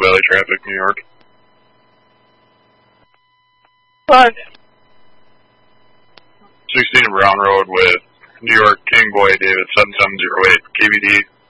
Valley traffic, New York. What? 16 Brown Road with New York King Boy David 7708 KVD